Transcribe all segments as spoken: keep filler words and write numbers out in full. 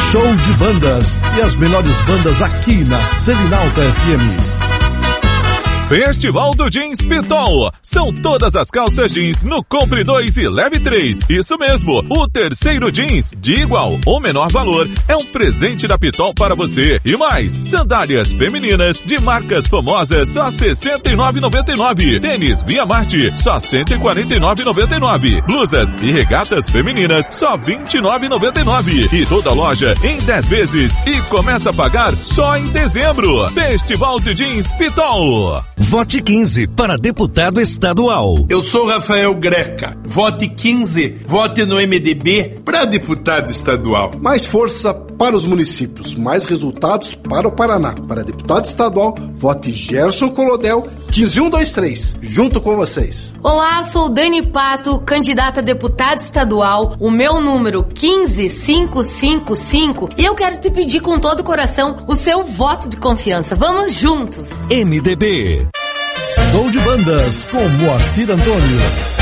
Show de bandas e as melhores bandas aqui na Selinalta F M. Festival do Jeans Pitol. São todas as calças jeans no Compre dois e Leve três. Isso mesmo, o terceiro jeans, de igual ou menor valor, é um presente da Pitol para você. E mais, sandálias femininas de marcas famosas só sessenta e nove reais e noventa e nove centavos. Tênis Via Marte, só cento e quarenta e nove reais e noventa e nove centavos. Blusas e regatas femininas, só vinte e nove reais e noventa e nove centavos. E toda loja em dez vezes e começa a pagar só em dezembro. Festival de Jeans Pitol. Vote quinze para deputado estadual. Eu sou Rafael Greca. Vote quinze. Vote no M D B para deputado estadual. Mais força para os municípios, mais resultados para o Paraná. Para deputado estadual, vote Gerson Colodel, quinze um dois três. Junto com vocês. Olá, sou Dani Pato, candidata a deputada estadual. O meu número quinze cinco cinco cinco. E eu quero te pedir com todo o coração o seu voto de confiança. Vamos juntos. M D B. Show de bandas com Moacir Antônio.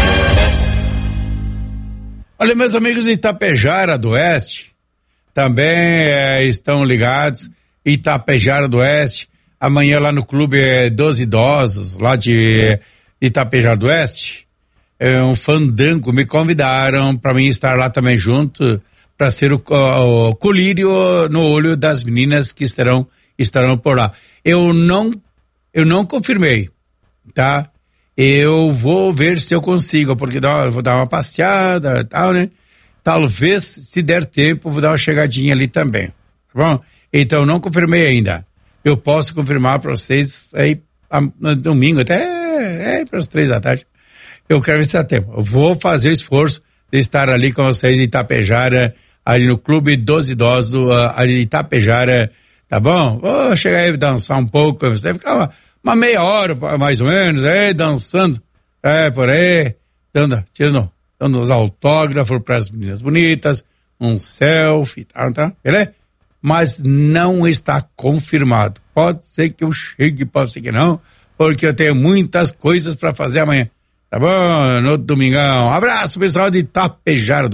Olha, meus amigos de Itapejara do Oeste também é, estão ligados. Itapejara do Oeste, amanhã lá no Clube é, dos Idosos, lá de Itapejara do Oeste, é um fandango. Me convidaram para mim estar lá também junto, para ser o, o, o colírio no olho das meninas que estarão, estarão por lá. Eu não, eu não confirmei. Tá? Eu vou ver se eu consigo, porque dá, vou dar uma passeada e tal, né? Talvez, se der tempo, vou dar uma chegadinha ali também, tá bom? Então, não confirmei ainda. Eu posso confirmar para vocês aí no domingo, até é, para as três da tarde. Eu quero ver se dá tempo. Eu vou fazer o esforço de estar ali com vocês em Itapejara, ali no Clube dos Idosos, uh, ali em Itapejara, tá bom? Vou chegar aí e dançar um pouco, você ficar uma Uma meia hora, mais ou menos, é, dançando, é, por aí, dando, tirando, dando os autógrafos para as meninas bonitas, um selfie, tá, tá, beleza? Mas não está confirmado. Pode ser que eu chegue, pode ser que não, porque eu tenho muitas coisas para fazer amanhã, tá bom? No domingão. Um abraço, pessoal de Itapejara do